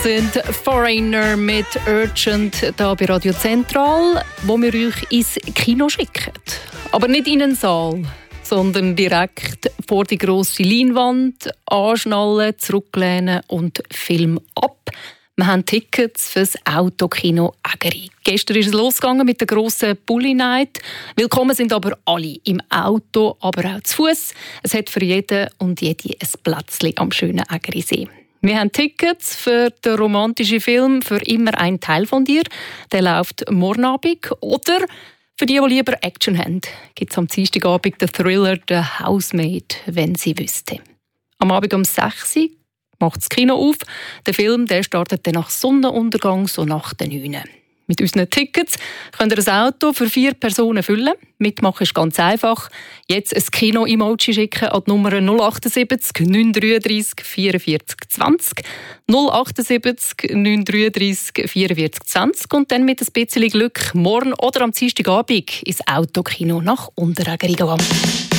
Sind Foreigner mit Urgent da bei Radio Zentral, wo wir euch ins Kino schicken. Aber nicht in einen Saal, sondern direkt vor die grosse Leinwand, anschnallen, zurücklehnen und Film ab. Wir haben Tickets für das Autokino Ägeri. Gestern ist es losgegangen mit der grossen Bully Night. Willkommen sind aber alle, im Auto, aber auch zu Fuß. Es hat für jeden und jede ein Plätzchen am schönen Ägerisee. Wir haben Tickets für den romantischen Film «Für immer ein Teil von dir». Der läuft morgen Abend. Oder für die lieber Action haben, gibt es am Dienstagabend den Thriller «The Housemaid», wenn sie wüsste. Am Abend um 6 Uhr macht das Kino auf. Der Film startet dann nach Sonnenuntergang, so nach den 9 Uhr. Mit unseren Tickets könnt ihr ein Auto für 4 Personen füllen. Mitmachen ist ganz einfach. Jetzt ein Kino-Emoji schicken an die Nummer 078 933 44 20. 078 933 44 20. Und dann mit ein bisschen Glück morgen oder am Dienstagabend ins Autokino nach Unterägeri gehen.